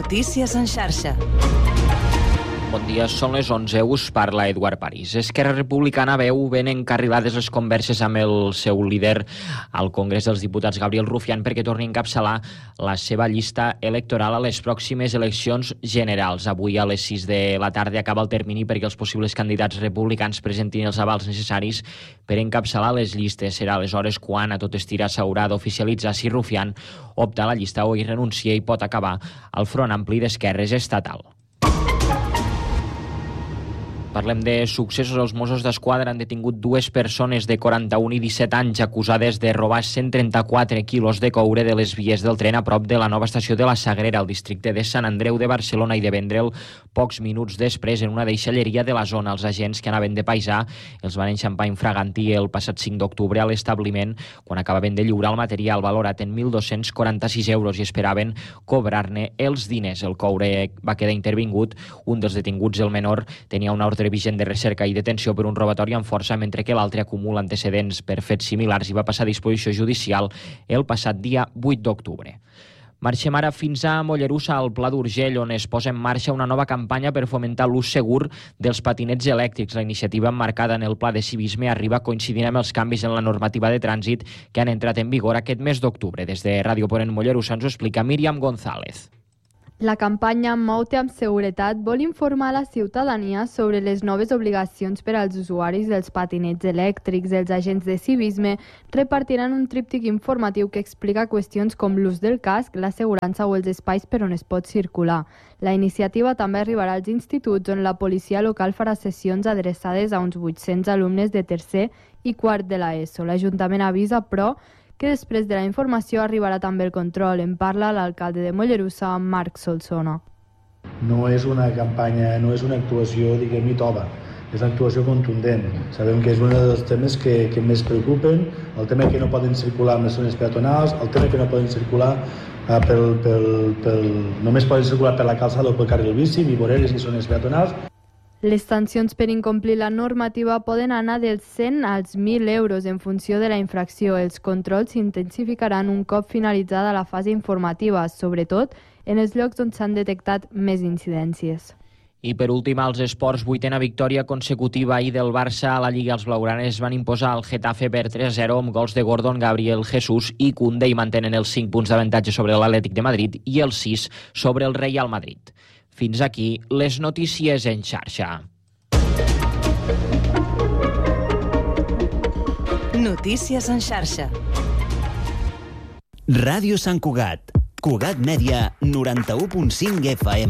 Notícies en xarxa. Bon dia, són les 11, us parla Eduard París. Esquerra Republicana veu ben encarrilades les converses amb el seu líder al Congrés dels Diputats, Gabriel Rufián, perquè torni a encapçalar la seva llista electoral a les pròximes eleccions generals. Avui a les 6 de la tarda acaba el termini perquè els possibles candidats republicans presentin els avals necessaris per encapçalar les llistes. Serà aleshores quan a tot estirar s'haurà d'oficialitzar si Rufián opta a la llista o hi renuncia i pot acabar al Front Ampli d'Esquerres estatal. Parlem de successos. Els Mossos d'Esquadra han detingut dues persones de 41 i 17 anys acusades de robar 134 quilos de coure de les vies del tren a prop de la nova estació de la Sagrera, al districte de Sant Andreu de Barcelona, i de vendre'l pocs minuts després en una deixalleria de la zona. Els agents que anaven de paisà els van enxampar infraganti el passat 5 d'octubre a l'establiment quan acabaven de lliurar el material valorat en 1.246 euros i esperaven cobrar-ne els diners. El coure va quedar intervingut. Un dels detinguts, el menor, tenia una ordre vigent de recerca i detenció per un robatori amb força, mentre que l'altre acumula antecedents per fets similars i va passar a disposició judicial el passat dia 8 d'octubre. Marxem ara fins a Mollerussa, al Pla d'Urgell, on es posa en marxa una nova campanya per fomentar l'ús segur dels patinets elèctrics. La iniciativa, emmarcada en el Pla de Civisme, arriba coincidint amb els canvis en la normativa de trànsit que han entrat en vigor aquest mes d'octubre. Des de Ràdio Ponent Mollerussa ens ho explica Míriam González. La campanya Mou-te amb seguretat vol informar la ciutadania sobre les noves obligacions per als usuaris dels patinets elèctrics. Els agents de civisme repartiran un tríptic informatiu que explica qüestions com l'ús del casc, l'assegurança o els espais per on es pot circular. La iniciativa també arribarà als instituts, on la policia local farà sessions adreçades a uns 800 alumnes de tercer i quart de l'ESO. L'Ajuntament avisa, però, que després de la informació arribarà també el control. En parla l'alcalde de Mollerussa, Marc Solsona. No és una campanya, no és una actuació, diguem-hi, tova. És una actuació contundent. Sabem que és un dels temes que més preocupen, el tema que no poden circular en les zones peatonals, el tema que no poden circular només poden circular per la calçada o pel carril bici, ni voreres ni zones peatonals. Les sancions per incomplir la normativa poden anar dels 100 als 1.000 euros en funció de la infracció. Els controls s'intensificaran un cop finalitzada la fase informativa, sobretot en els llocs on s'han detectat més incidències. I per últim, als esports, 8ª victòria consecutiva ahir del Barça a la Lliga. Els blaugranes van imposar el Getafe per 3-0 amb gols de Gordon, Gabriel Jesús i Koundé i mantenen els 5 punts d'avantatge sobre l'Atlètic de Madrid i els 6 sobre el Real Madrid. Fins aquí les notícies en xarxa. Notícies en xarxa. Ràdio Sant Cugat. Cugat Mèdia, 91.5 FM.